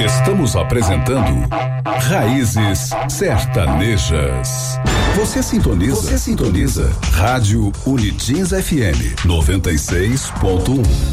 Estamos apresentando Raízes Sertanejas. Você sintoniza Rádio Unitins FM 96.1.